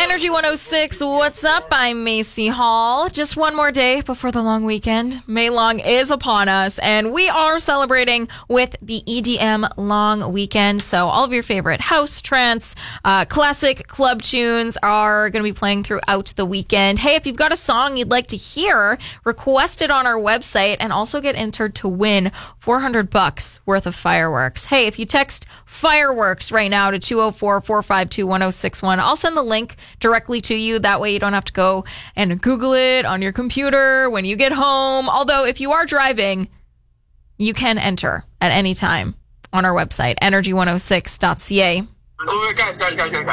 Energy 106, what's up? I'm Macy Hall. Just one more day before the long weekend. May Long is upon us, and we are celebrating with the EDM long weekend. So all of your favorite house, trance, classic club tunes are going to be playing throughout the weekend. Hey, if you've got a song you'd like to hear, request it on our website and also get entered to win $400 worth of fireworks. Hey, if you text fireworks right now to 204-452-1061, I'll send the link directly to you. That way you don't have to go and Google it on your computer when you get home. Although if you are driving, you can enter at any time on our website, energy106.ca. Oh, guys.